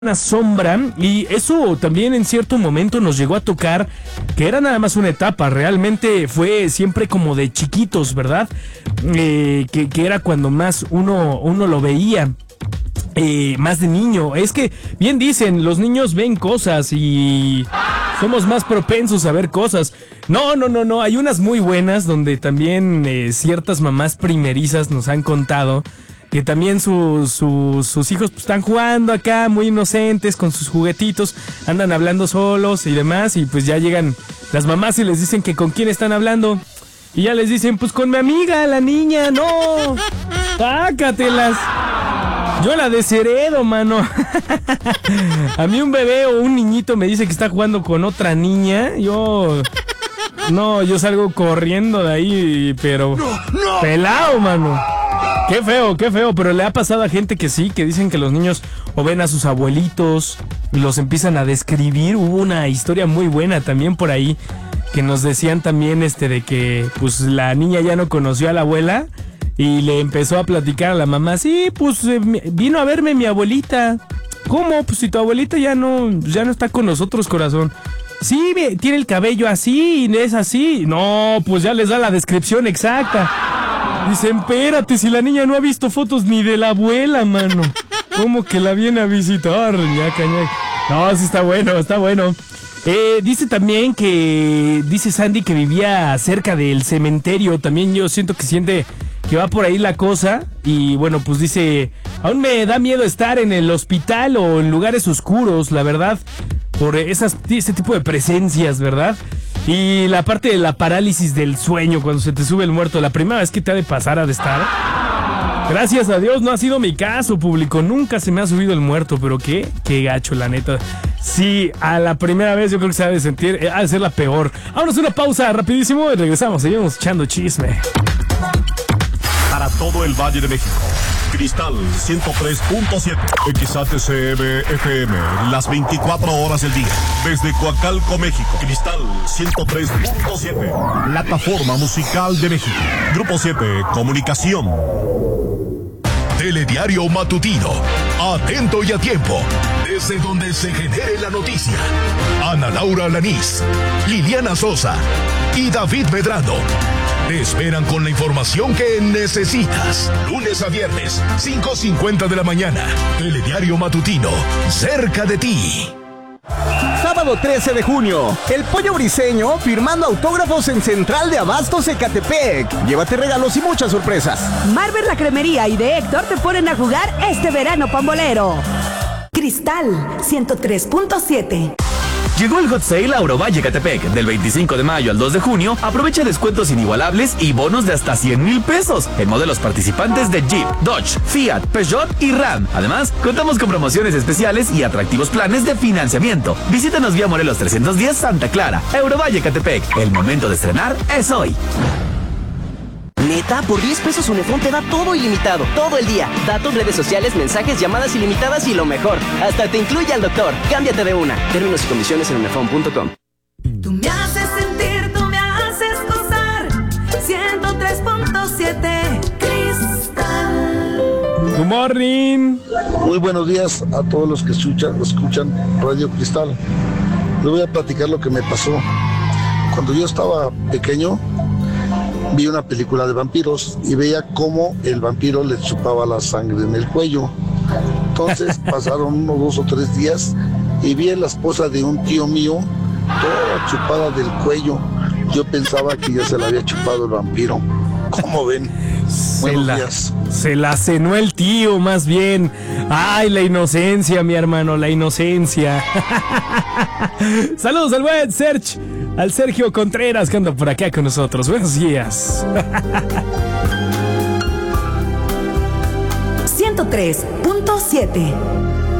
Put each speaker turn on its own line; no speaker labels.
una sombra, y eso también en cierto momento nos llegó a tocar, que era nada más una etapa, realmente fue siempre como de chiquitos, ¿verdad? Que era cuando más uno lo veía. Más de niño. Es que bien dicen, los niños ven cosas y somos más propensos a ver cosas. No, hay unas muy buenas donde también ciertas mamás primerizas nos han contado que también sus hijos pues, están jugando acá muy inocentes con sus juguetitos, andan hablando solos y demás, y pues ya llegan las mamás y les dicen que con quién están hablando. Y ya les dicen, pues con mi amiga, la niña. No, sácatelas. Yo la desheredo, mano. A mí un bebé o un niñito me dice que está jugando con otra niña. Yo salgo corriendo de ahí, pero pelado, mano. Qué feo, pero le ha pasado a gente que sí, que dicen que los niños o ven a sus abuelitos y los empiezan a describir. Hubo una historia muy buena también por ahí, que nos decían también de que pues la niña ya no conoció a la abuela y le empezó a platicar a la mamá. Sí, pues vino a verme mi abuelita. ¿Cómo? Pues si tu abuelita ya no está con nosotros, corazón. Sí, tiene el cabello así y es así. No, pues ya les da la descripción exacta. Dicen, espérate, si la niña no ha visto fotos ni de la abuela, mano. ¿Cómo que la viene a visitar? Ñaca. No, sí está bueno. Dice también dice Sandy que vivía cerca del cementerio. También yo siento que va por ahí la cosa. Y bueno, pues dice, aún me da miedo estar en el hospital o en lugares oscuros, la verdad, por ese tipo de presencias, ¿verdad? Y la parte de la parálisis del sueño cuando se te sube el muerto, la primera vez que te ha de pasar ha de estar. Gracias a Dios no ha sido mi caso, público, nunca se me ha subido el muerto, pero qué gacho, la neta. Sí, a la primera vez yo creo que se ha de sentir, ha de ser la peor. Vámonos a una pausa rapidísimo y regresamos, seguimos echando chisme.
Para todo el Valle de México, Cristal 103.7, XHCM FM, las 24 horas del día. Desde Coacalco, México, Cristal 103.7, plataforma musical de México. Grupo 7, comunicación. Telediario matutino, atento y a tiempo, desde donde se genere la noticia. Ana Laura Alanís, Liliana Sosa y David Medrano te esperan con la información que necesitas. Lunes a viernes, 5:50 de la mañana. Telediario matutino, cerca de ti.
Sábado 13 de junio, el Pollo Briseño firmando autógrafos en Central de Abastos Ecatepec. Llévate regalos y muchas sorpresas.
Marvel La Cremería y de Héctor te ponen a jugar este verano pambolero. Cristal 103.7.
Llegó el Hot Sale a Orovalle Ecatepec. Del 25 de mayo al 2 de junio, aprovecha descuentos inigualables y bonos de hasta 100,000 pesos en modelos participantes de Jeep, Dodge, Fiat, Peugeot y Ram. Además, contamos con promociones especiales y atractivos planes de financiamiento. Visítanos vía Morelos 310 Santa Clara. Orovalle Ecatepec. El momento de estrenar es hoy.
Neta, por 10 pesos Unifón te da todo ilimitado, todo el día. Datos, redes sociales, mensajes, llamadas ilimitadas y lo mejor, hasta te incluye al doctor. Cámbiate de una. Términos y condiciones en unifón.com.
Tú me haces sentir, tú me haces gozar. 103.7 Cristal.
Good morning.
Muy buenos días a todos los que escuchan Radio Cristal. Les voy a platicar lo que me pasó. Cuando yo estaba pequeño, vi una película de vampiros y veía cómo el vampiro le chupaba la sangre en el cuello. Entonces pasaron unos 2 o 3 días y vi a la esposa de un tío mío toda chupada del cuello. Yo pensaba que ya se la había chupado el vampiro. ¿Cómo ven? Buenos días.
Se la cenó el tío, más bien. Ay, la inocencia, mi hermano, la inocencia. Saludos al buen al Sergio Contreras, que anda por acá con nosotros. Buenos días.
103.7